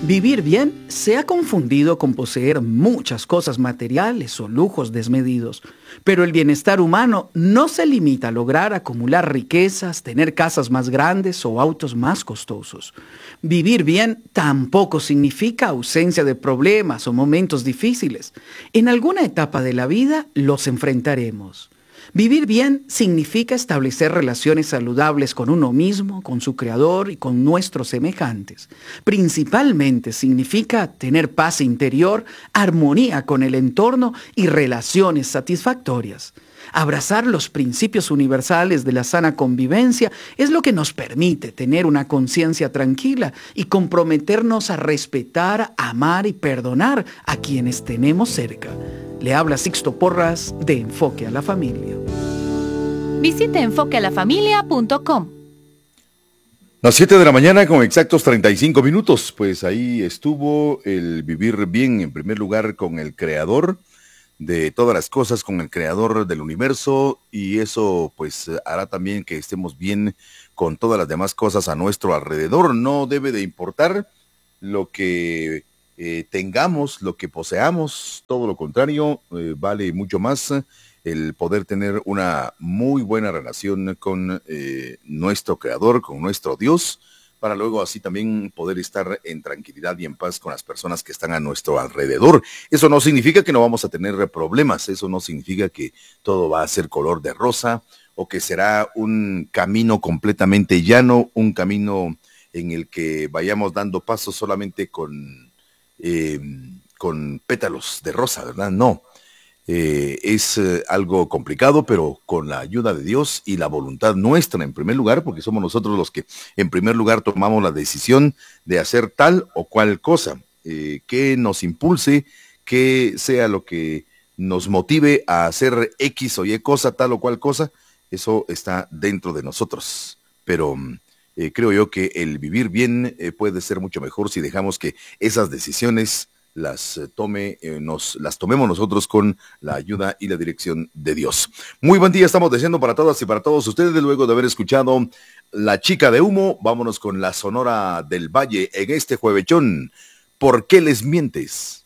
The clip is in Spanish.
Vivir bien se ha confundido con poseer muchas cosas materiales o lujos desmedidos, pero el bienestar humano no se limita a lograr acumular riquezas, tener casas más grandes o autos más costosos. Vivir bien tampoco significa ausencia de problemas o momentos difíciles. En alguna etapa de la vida los enfrentaremos. Vivir bien significa establecer relaciones saludables con uno mismo, con su creador y con nuestros semejantes. Principalmente significa tener paz interior, armonía con el entorno y relaciones satisfactorias. Abrazar los principios universales de la sana convivencia es lo que nos permite tener una conciencia tranquila y comprometernos a respetar, amar y perdonar a quienes tenemos cerca. Le habla Sixto Porras de Enfoque a la Familia. Visite enfoquealafamilia.com. Las 7 de la mañana con exactos 35 minutos, pues ahí estuvo el vivir bien en primer lugar con el Creador de todas las cosas, con el Creador del universo, y eso pues hará también que estemos bien con todas las demás cosas a nuestro alrededor. No debe de importar lo que tengamos, lo que poseamos, todo lo contrario, vale mucho más el poder tener una muy buena relación con nuestro Creador, con nuestro Dios, para luego así también poder estar en tranquilidad y en paz con las personas que están a nuestro alrededor. Eso no significa que no vamos a tener problemas, eso no significa que todo va a ser color de rosa o que será un camino completamente llano, un camino en el que vayamos dando pasos solamente con pétalos de rosa, ¿verdad? No. Es algo complicado, pero con la ayuda de Dios y la voluntad nuestra en primer lugar, porque somos nosotros los que en primer lugar tomamos la decisión de hacer tal o cual cosa, que nos impulse, que sea lo que nos motive a hacer X o Y cosa, tal o cual cosa, eso está dentro de nosotros. Pero creo yo que el vivir bien puede ser mucho mejor si dejamos que esas decisiones las tomemos nosotros con la ayuda y la dirección de Dios. Muy buen día estamos deseando para todas y para todos ustedes. Luego de haber escuchado La Chica de Humo, vámonos con la Sonora del Valle en este juevechón. ¿Por qué les mientes?